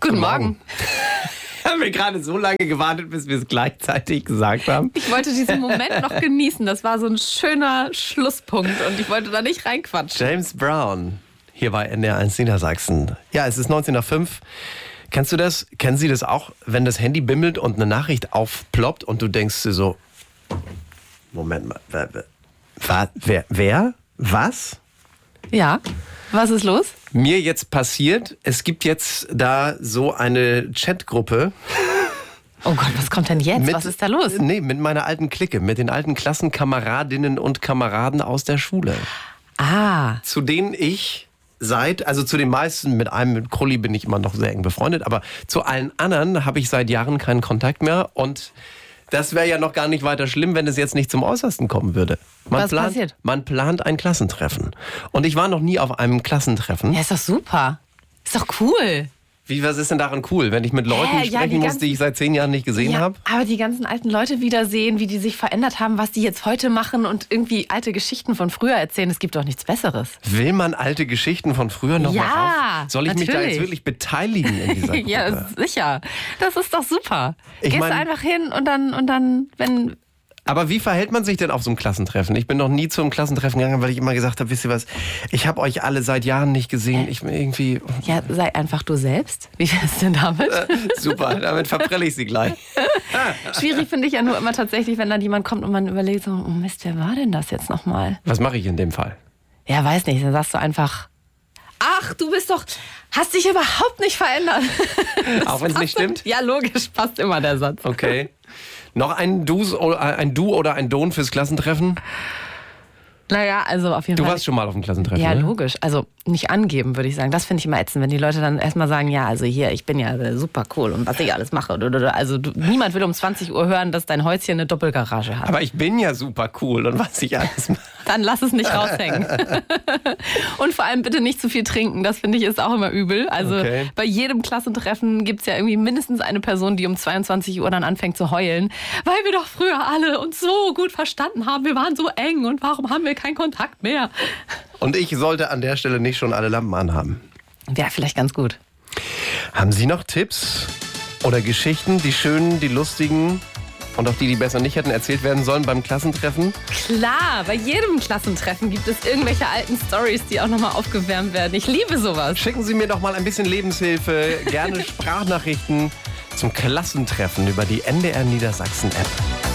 Guten Morgen. Haben wir gerade so lange gewartet, bis wir es gleichzeitig gesagt haben. Ich wollte diesen Moment noch genießen. Das war so ein schöner Schlusspunkt und ich wollte da nicht reinquatschen. James Brown, hier bei NDR1 Niedersachsen. Ja, es ist 19 nach 5. Kennst du das? Kennen Sie das auch, wenn das Handy bimmelt und eine Nachricht aufploppt und du denkst dir so, Moment mal, wer? Was? Ja, was ist los? Mir jetzt passiert, es gibt jetzt da so eine Chatgruppe. Oh Gott, was kommt denn jetzt? Was ist da los? Nee, mit meiner alten Clique, mit den alten Klassenkameradinnen und Kameraden aus der Schule. Ah. Zu denen ich zu den meisten, mit Krulli bin ich immer noch sehr eng befreundet, aber zu allen anderen habe ich seit Jahren keinen Kontakt mehr und das wäre ja noch gar nicht weiter schlimm, wenn es jetzt nicht zum Äußersten kommen würde. Was passiert? Man plant ein Klassentreffen. Und ich war noch nie auf einem Klassentreffen. Ja, ist doch super. Ist doch cool. Was ist denn daran cool, wenn ich mit Leuten sprechen muss, die ich seit 10 Jahren nicht gesehen habe? Aber die ganzen alten Leute wiedersehen, wie die sich verändert haben, was die jetzt heute machen und irgendwie alte Geschichten von früher erzählen. Es gibt doch nichts Besseres. Will man alte Geschichten von früher noch mal rauf? Soll ich mich da jetzt wirklich beteiligen in dieser Gruppe? Ja, sicher. Das ist doch super. Gehst einfach hin und dann, wenn... Aber wie verhält man sich denn auf so einem Klassentreffen? Ich bin noch nie zu einem Klassentreffen gegangen, weil ich immer gesagt habe, wisst ihr was, ich habe euch alle seit Jahren nicht gesehen. Ich bin irgendwie... Ja, sei einfach du selbst. Wie wär's denn damit? Super, damit verprelle ich sie gleich. Schwierig finde ich ja nur immer tatsächlich, wenn dann jemand kommt und man überlegt so, oh Mist, wer war denn das jetzt nochmal? Was mache ich in dem Fall? Ja, weiß nicht, dann sagst du einfach, ach, hast dich überhaupt nicht verändert. Auch wenn es nicht stimmt? Ja, logisch, passt immer der Satz. Okay. Noch ein Du oder ein Don fürs Klassentreffen? Naja, also auf jeden Fall. Du warst schon mal auf dem Klassentreffen, ja, ne? logisch. Also nicht angeben, würde ich sagen. Das finde ich immer ätzend, wenn die Leute dann erstmal sagen, ja, also hier, ich bin ja super cool und was ich alles mache. Also niemand will um 20 Uhr hören, dass dein Häuschen eine Doppelgarage hat. Aber ich bin ja super cool und was ich alles mache. Dann lass es nicht raushängen. Und vor allem bitte nicht zu viel trinken, das finde ich ist auch immer übel. Also bei jedem Klassentreffen gibt es ja irgendwie mindestens eine Person, die um 22 Uhr dann anfängt zu heulen, weil wir doch früher alle uns so gut verstanden haben, wir waren so eng und warum haben wir keinen Kontakt mehr? Und ich sollte an der Stelle nicht schon alle Lampen anhaben. Ja, vielleicht ganz gut. Haben Sie noch Tipps oder Geschichten, die schönen, die lustigen und auch die besser nicht hätten erzählt werden sollen beim Klassentreffen? Klar, bei jedem Klassentreffen gibt es irgendwelche alten Storys, die auch nochmal aufgewärmt werden. Ich liebe sowas. Schicken Sie mir doch mal ein bisschen Lebenshilfe, gerne Sprachnachrichten zum Klassentreffen über die NDR Niedersachsen App.